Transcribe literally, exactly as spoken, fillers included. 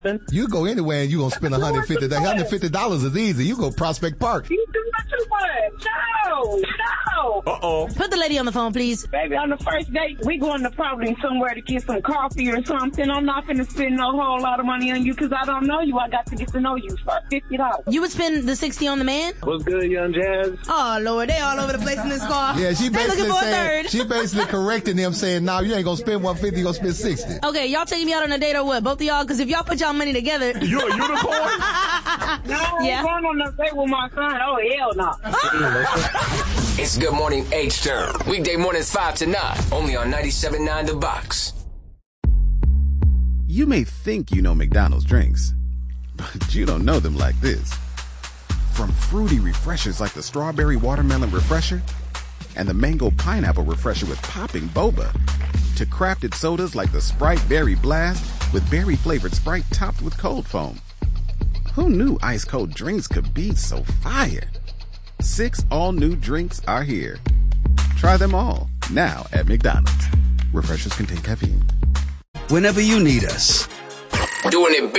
You go anywhere and you gonna spend one hundred fifty dollars. one hundred fifty dollars is easy. You go Prospect Park. You do not too much. No, no. Uh-oh. Put the lady on the phone, please. Baby, on the first date, we going to probably somewhere to get some coffee or something. I'm not finna spend no whole lot of money on you because I don't know you. I got to get to know you for fifty dollars. You would spend the sixty on the man? What's good, Young Jazz? Oh, Lord, they all over the place in this car. Yeah, she they basically looking for saying, a third. she basically correcting them saying, no, you ain't gonna spend one hundred fifty, you gonna spend sixty. Okay, y'all taking me out on a date or what? Both of y'all? Because if y'all put y'all money together. You a unicorn? No, I'm Yeah. going on a date with my son. Oh, hell no. It's Good Morning H-Town. Weekday mornings five to nine. Only on ninety-seven point nine The Box. You may think you know McDonald's drinks, but you don't know them like this. From fruity refreshers like the Strawberry Watermelon Refresher and the Mango Pineapple Refresher with popping boba, to crafted sodas like the Sprite Berry Blast with berry-flavored Sprite topped with cold foam. Who knew ice-cold drinks could be so fire? Six all-new drinks are here. Try them all, now at McDonald's. Refreshers contain caffeine. Whenever you need us. Doing it big.